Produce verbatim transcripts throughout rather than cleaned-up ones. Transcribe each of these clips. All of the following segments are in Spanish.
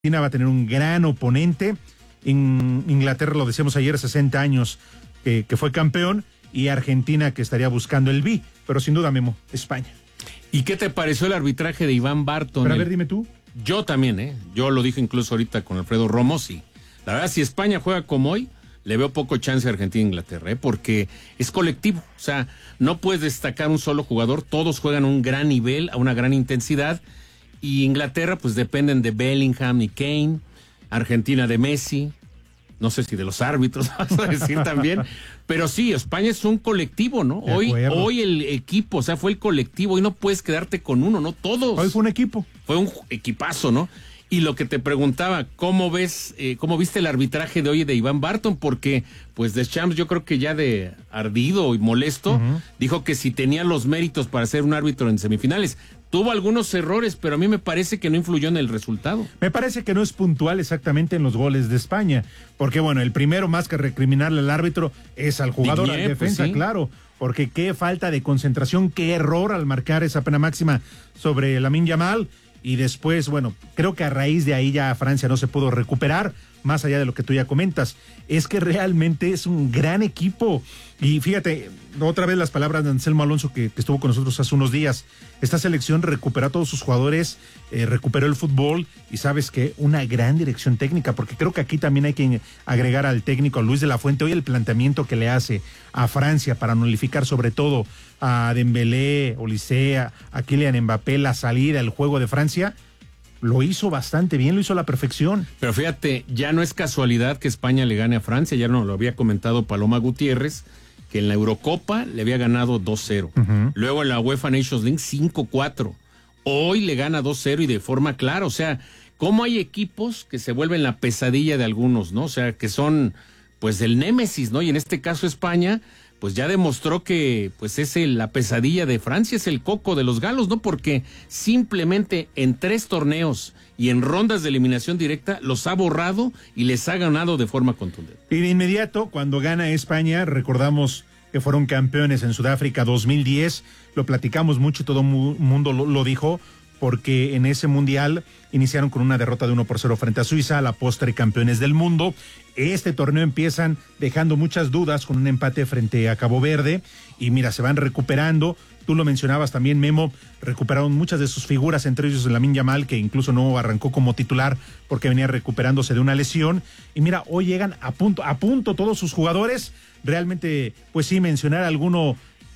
Argentina va a tener un gran oponente. En Inglaterra, lo decíamos ayer, sesenta años que, que fue campeón, y Argentina que estaría buscando el B, pero sin duda, Memo, España. ¿Y qué te pareció el arbitraje de Iván Barton? Pero a ver, dime tú. Yo también, ¿eh? Yo lo dije incluso ahorita con Alfredo Romo, sí. La verdad, si España juega como hoy, le veo poco chance a Argentina e Inglaterra, ¿eh? Porque es colectivo. O sea, no puedes destacar un solo jugador, todos juegan a un gran nivel, a una gran intensidad. Y Inglaterra, pues dependen de Bellingham y Kane, Argentina de Messi, no sé si de los árbitros, vas a decir también, pero sí, España es un colectivo, ¿no? Hoy, hoy el equipo, o sea, fue el colectivo, y no puedes quedarte con uno, ¿no? Todos. Hoy fue un equipo. Fue un equipazo, ¿no? Y lo que te preguntaba, ¿cómo ves, eh, cómo viste el arbitraje de hoy de Iván Barton? Porque, pues, Deschamps, yo creo que ya de ardido y molesto, uh-huh. dijo que si tenía los méritos para ser un árbitro en semifinales. Tuvo algunos errores, pero a mí me parece que no influyó en el resultado. Me parece que no es puntual exactamente en los goles de España, porque bueno, el primero más que recriminarle al árbitro es al jugador, Digne, al defensa, pues sí. Claro, porque qué falta de concentración, qué error al marcar esa pena máxima sobre Lamine Yamal. Y después, bueno, creo que a raíz de ahí ya Francia no se pudo recuperar, más allá de lo que tú ya comentas. Es que realmente es un gran equipo. Y fíjate, otra vez las palabras de Anselmo Alonso, que, que estuvo con nosotros hace unos días. Esta selección recuperó a todos sus jugadores, eh, recuperó el fútbol, y sabes que una gran dirección técnica, porque creo que aquí también hay que agregar al técnico, a Luis de la Fuente, hoy el planteamiento que le hace a Francia para nulificar sobre todo a Dembélé, Olise, a Kylian Mbappé, la salida, el juego de Francia, lo hizo bastante bien, lo hizo a la perfección. Pero fíjate, ya no es casualidad que España le gane a Francia, ya no lo había comentado Paloma Gutiérrez, que en la Eurocopa le había ganado dos cero. Uh-huh. Luego en la UEFA Nations League cinco cuatro. Hoy le gana dos cero y de forma clara. O sea, cómo hay equipos que se vuelven la pesadilla de algunos, ¿no? O sea, que son pues el némesis, ¿no? Y en este caso España, pues ya demostró que pues es el, la pesadilla de Francia, es el coco de los galos, ¿no? Porque simplemente en tres torneos y en rondas de eliminación directa los ha borrado y les ha ganado de forma contundente. Y de inmediato, cuando gana España, recordamos que fueron campeones en Sudáfrica dos mil diez, lo platicamos mucho y todo el mundo lo, lo dijo, porque en ese mundial iniciaron con una derrota de uno por cero frente a Suiza, a la postre campeones del mundo. Este torneo empiezan dejando muchas dudas con un empate frente a Cabo Verde, y mira, se van recuperando. Tú lo mencionabas también, Memo, recuperaron muchas de sus figuras, entre ellos Lamine Yamal, que incluso no arrancó como titular porque venía recuperándose de una lesión. Y mira, hoy llegan a punto, a punto todos sus jugadores. Realmente, pues sí, mencionar alguno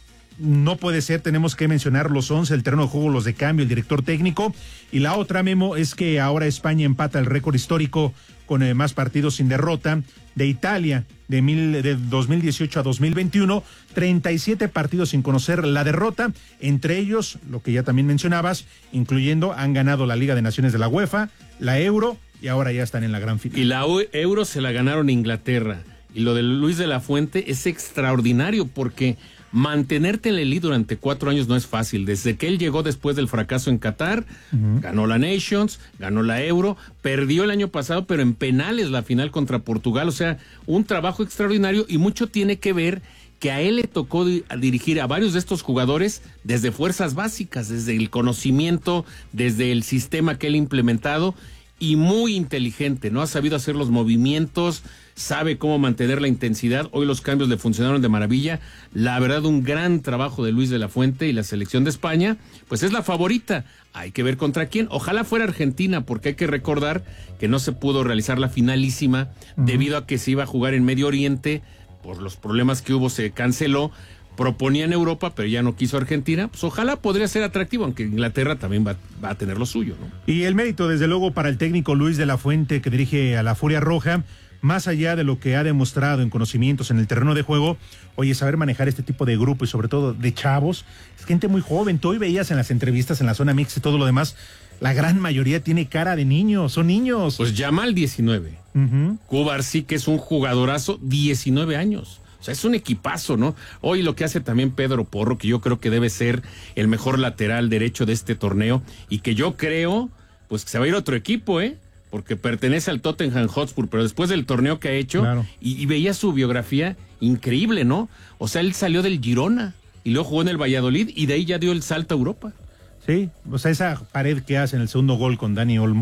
no puede ser, tenemos que mencionar los once, el terreno de juego, los de cambio, el director técnico. Y la otra, Memo, es que ahora España empata el récord histórico con eh, más partidos sin derrota de Italia, de, mil, de dos mil dieciocho a dos mil veintiuno, treinta y siete partidos sin conocer la derrota, entre ellos, lo que ya también mencionabas, incluyendo, han ganado la Liga de Naciones de la UEFA, la Euro, y ahora ya están en la gran final. Y la Euro se la ganaron Inglaterra, y lo de Luis de la Fuente es extraordinario, porque mantenerte en el lead durante cuatro años no es fácil. Desde que él llegó después del fracaso en Qatar, uh-huh. ganó la Nations, ganó la Euro, perdió el año pasado, pero en penales la final contra Portugal. O sea, un trabajo extraordinario, y mucho tiene que ver que a él le tocó di- a dirigir a varios de estos jugadores desde fuerzas básicas, desde el conocimiento, desde el sistema que él ha implementado, y muy inteligente, ¿no? Ha sabido hacer los movimientos, sabe cómo mantener la intensidad. Hoy los cambios le funcionaron de maravilla. La verdad, un gran trabajo de Luis de la Fuente, y la selección de España, pues es la favorita. Hay que ver contra quién. Ojalá fuera Argentina, porque hay que recordar que no se pudo realizar la finalísima uh-huh. debido a que se iba a jugar en Medio Oriente. Por los problemas que hubo se canceló. Proponían Europa, pero ya no quiso Argentina. Pues ojalá podría ser atractivo, aunque Inglaterra también va, va a tener lo suyo, ¿no? Y el mérito, desde luego, para el técnico Luis de la Fuente, que dirige a la Furia Roja, más allá de lo que ha demostrado en conocimientos en el terreno de juego, oye, saber manejar este tipo de grupo, y sobre todo de chavos, es gente muy joven. Tú hoy veías en las entrevistas en la zona mixta y todo lo demás, la gran mayoría tiene cara de niños, son niños. Pues Yamal, diecinueve. Uh-huh. Cubar sí que es un jugadorazo, diecinueve años. O sea, es un equipazo, ¿no? Hoy lo que hace también Pedro Porro, que yo creo que debe ser el mejor lateral derecho de este torneo, y que yo creo, pues que se va a ir a otro equipo, ¿eh? Porque pertenece al Tottenham Hotspur, pero después del torneo que ha hecho, claro. y, y veía su biografía, increíble, ¿no? O sea, él salió del Girona, y luego jugó en el Valladolid, y de ahí ya dio el salto a Europa. Sí, o sea, esa pared que hace en el segundo gol con Dani Olmo,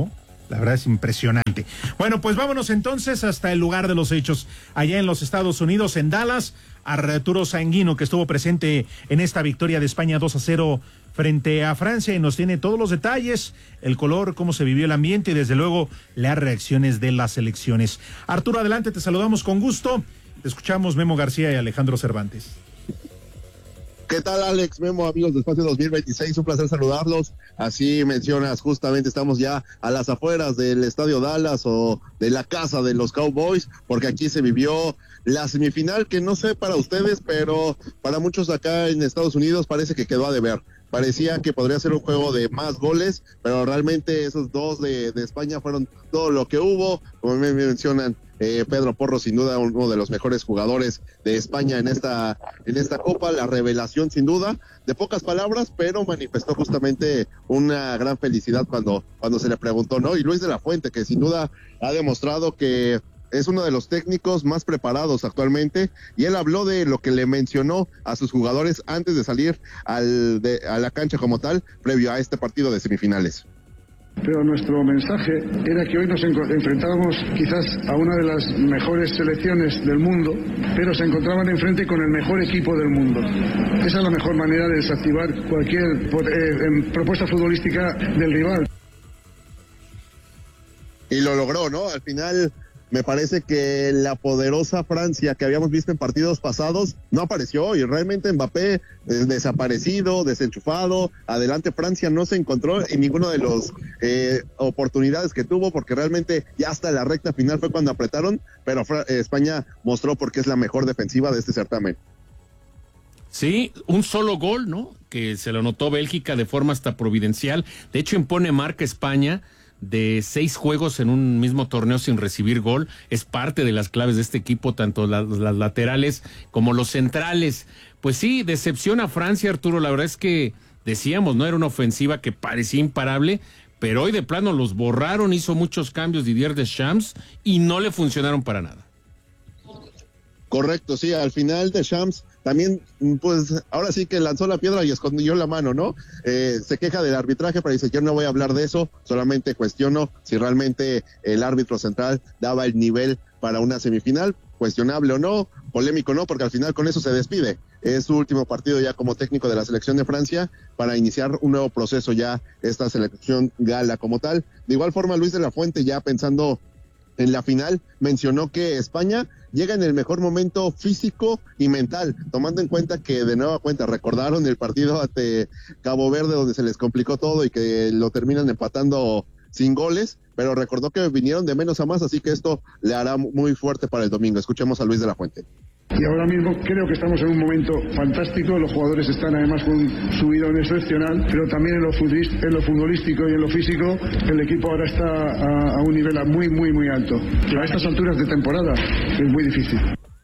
La verdad es impresionante. Bueno, pues vámonos entonces hasta el lugar de los hechos, allá en los Estados Unidos, en Dallas. Arturo Sanguino, que estuvo presente en esta victoria de España dos a cero frente a Francia, y nos tiene todos los detalles, el color, cómo se vivió el ambiente y desde luego las reacciones de las selecciones. Arturo, adelante, te saludamos con gusto. Te escuchamos, Memo García y Alejandro Cervantes. ¿Qué tal, Alex, Memo, amigos de Espacio dos mil veintiséis? Un placer saludarlos. Así mencionas, justamente estamos ya a las afueras del Estadio Dallas o de la casa de los Cowboys, porque aquí se vivió la semifinal que no sé para ustedes, pero para muchos acá en Estados Unidos parece que quedó a deber. Parecía que podría ser un juego de más goles, pero realmente esos dos de, de España fueron todo lo que hubo. Como me mencionan, eh, Pedro Porro, sin duda uno de los mejores jugadores de España en esta, en esta Copa, la revelación sin duda, de pocas palabras, pero manifestó justamente una gran felicidad cuando, cuando se le preguntó, ¿no? Y Luis de la Fuente, que sin duda ha demostrado que es uno de los técnicos más preparados actualmente, y él habló de lo que le mencionó a sus jugadores antes de salir al, de, a la cancha como tal, previo a este partido de semifinales. Pero nuestro mensaje era que hoy nos enfrentábamos quizás a una de las mejores selecciones del mundo, pero se encontraban enfrente con el mejor equipo del mundo. Esa es la mejor manera de desactivar cualquier eh, propuesta futbolística del rival. Y lo logró, ¿no? Al final me parece que la poderosa Francia que habíamos visto en partidos pasados no apareció, y realmente Mbappé eh, desaparecido, desenchufado. Adelante Francia no se encontró en ninguno de los eh, oportunidades que tuvo, porque realmente ya hasta la recta final fue cuando apretaron, pero Fra- eh, España mostró por qué es la mejor defensiva de este certamen. Sí, un solo gol, ¿no? Que se lo anotó Bélgica de forma hasta providencial. De hecho, impone marca España de seis juegos en un mismo torneo sin recibir gol. Es parte de las claves de este equipo, tanto las, las laterales como los centrales. Pues sí, decepciona a Francia, Arturo. La verdad es que decíamos, ¿no? Era una ofensiva que parecía imparable, pero hoy de plano los borraron, hizo muchos cambios Didier Deschamps y no le funcionaron para nada. Correcto, sí, al final Deschamps también, pues ahora sí que lanzó la piedra y escondió la mano, ¿no? Eh, se queja del arbitraje, pero dice, yo no voy a hablar de eso, solamente cuestiono si realmente el árbitro central daba el nivel para una semifinal, cuestionable o no, polémico no, porque al final con eso se despide. Es su último partido ya como técnico de la selección de Francia para iniciar un nuevo proceso ya, esta selección gala como tal. De igual forma, Luis de la Fuente, ya pensando en la final, mencionó que España llega en el mejor momento físico y mental, tomando en cuenta que de nueva cuenta recordaron el partido ante Cabo Verde donde se les complicó todo y que lo terminan empatando sin goles, pero recordó que vinieron de menos a más, así que esto le hará muy fuerte para el domingo. Escuchemos a Luis de la Fuente. Y ahora mismo creo que estamos en un momento fantástico, los jugadores están además con un subidón excepcional, pero también en lo, en lo futbolístico y en lo físico el equipo ahora está a, a un nivel muy, muy, muy alto. A estas alturas de temporada es muy difícil.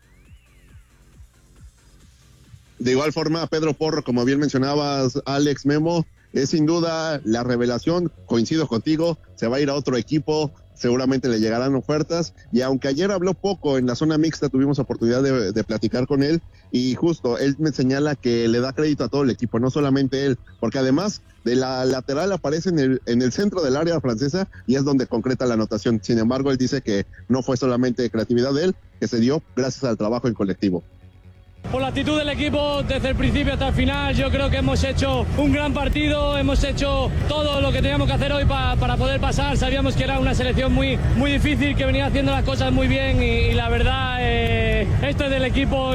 De igual forma, Pedro Porro, como bien mencionabas, Alex, Memo, es sin duda la revelación, coincido contigo, se va a ir a otro equipo, seguramente le llegarán ofertas, y aunque ayer habló poco en la zona mixta, tuvimos oportunidad de, de platicar con él, y justo él me señala que le da crédito a todo el equipo, no solamente él, porque además de la lateral aparece en el, en el centro del área francesa y es donde concreta la anotación. Sin embargo, él dice que no fue solamente creatividad de él, que se dio gracias al trabajo en colectivo. Por la actitud del equipo desde el principio hasta el final, yo creo que hemos hecho un gran partido, hemos hecho todo lo que teníamos que hacer hoy pa, para poder pasar. Sabíamos que era una selección muy, muy difícil, que venía haciendo las cosas muy bien y, y la verdad, eh, esto es del equipo.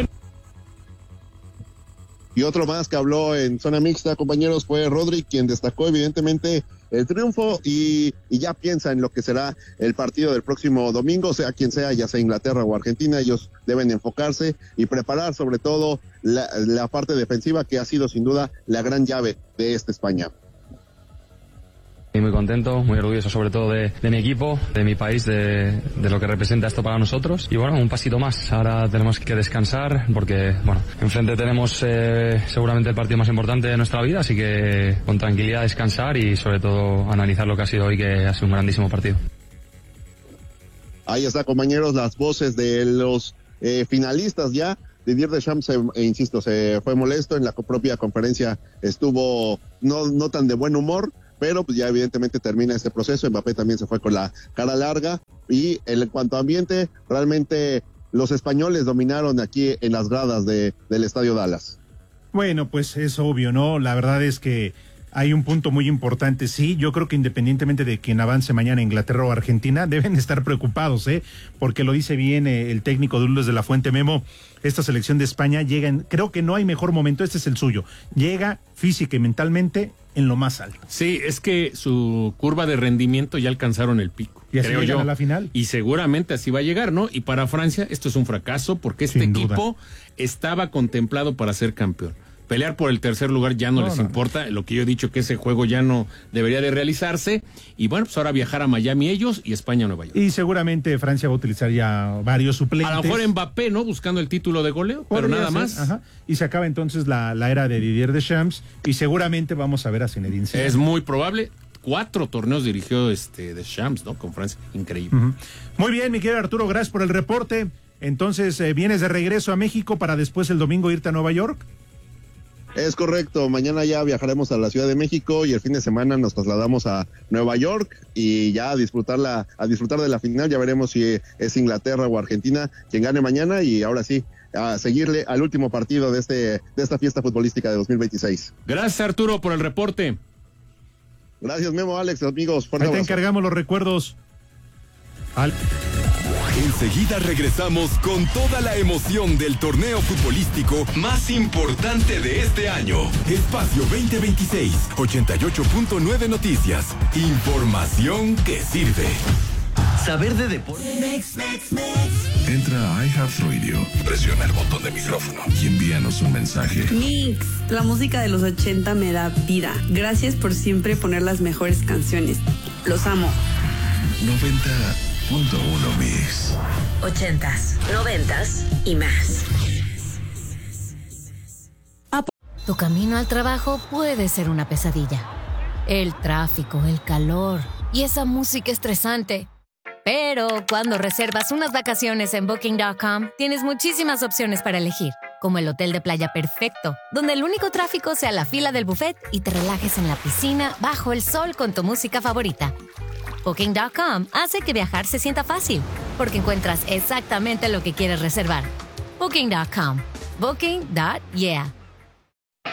Y otro más que habló en zona mixta, compañeros, fue Rodri, quien destacó evidentemente el triunfo y, y ya piensa en lo que será el partido del próximo domingo, sea quien sea, ya sea Inglaterra o Argentina. Ellos deben enfocarse y preparar sobre todo la, la parte defensiva, que ha sido sin duda la gran llave de esta España. Y muy contento, muy orgulloso sobre todo de, de mi equipo, de mi país, de, de lo que representa esto para nosotros. Y bueno, un pasito más. Ahora tenemos que descansar porque, bueno, enfrente tenemos eh, seguramente el partido más importante de nuestra vida, así que con tranquilidad descansar y sobre todo analizar lo que ha sido hoy, que ha sido un grandísimo partido. Ahí está, compañeros, las voces de los eh, finalistas ya. Didier Deschamps, eh, insisto, se fue molesto en la propia conferencia, estuvo no, no tan de buen humor, pero pues ya evidentemente termina este proceso. Mbappé también se fue con la cara larga, y en cuanto a ambiente, realmente los españoles dominaron aquí en las gradas de, del Estadio Dallas. Bueno, pues es obvio, ¿no? La verdad es que hay un punto muy importante, sí, yo creo que independientemente de quien avance mañana Inglaterra o Argentina, deben estar preocupados, ¿eh? Porque lo dice bien eh, el técnico de Lourdes de la Fuente, Memo, esta selección de España llega, en, creo que no hay mejor momento, este es el suyo, llega física y mentalmente en lo más alto. Sí, es que su curva de rendimiento ya alcanzaron el pico. Y así creo yo. A la final. Y seguramente así va a llegar, ¿no? Y para Francia esto es un fracaso porque este Sin equipo duda. estaba contemplado para ser campeón. Pelear por el tercer lugar ya no, no les no, importa, no. Lo que yo he dicho que ese juego ya no debería de realizarse, y bueno, pues ahora viajar a Miami ellos y España a Nueva York. Y seguramente Francia va a utilizar ya varios suplentes. A lo mejor Mbappé, ¿no? Buscando el título de goleo, pero nada ser, más. Ajá. Y se acaba entonces la, la era de Didier Deschamps, y seguramente vamos a ver a Zinedine Zidane. Es muy probable. Cuatro torneos dirigió este Deschamps, ¿no? Con Francia, increíble. Uh-huh. Muy bien, mi querido Arturo, gracias por el reporte. Entonces, eh, ¿vienes de regreso a México para después el domingo irte a Nueva York? Es correcto, mañana ya viajaremos a la Ciudad de México y el fin de semana nos trasladamos a Nueva York y ya a disfrutar, la, a disfrutar de la final. Ya veremos si es Inglaterra o Argentina quien gane mañana, y ahora sí, a seguirle al último partido de, este, de esta fiesta futbolística de dos mil veintiséis. Gracias, Arturo, por el reporte. Gracias, Memo, Alex, amigos. Ahí te encargamos los recuerdos. Al... Enseguida regresamos con toda la emoción del torneo futbolístico más importante de este año. Espacio veinte veintiséis, ochenta y ocho punto nueve Noticias. Información que sirve. Saber de deporte. Entra a iHeartRadio, presiona el botón de micrófono y envíanos un mensaje. Mix, la música de los ochenta me da vida. Gracias por siempre poner las mejores canciones. Los amo. noventa punto uno Mix. Ochentas, noventas y más. Tu camino al trabajo puede ser una pesadilla. El tráfico, el calor y esa música estresante. Pero cuando reservas unas vacaciones en Booking punto com, tienes muchísimas opciones para elegir, como el hotel de playa perfecto, donde el único tráfico sea la fila del buffet y te relajes en la piscina bajo el sol con tu música favorita. Booking punto com hace que viajar se sienta fácil, porque encuentras exactamente lo que quieres reservar. Booking punto com. Booking. Yeah.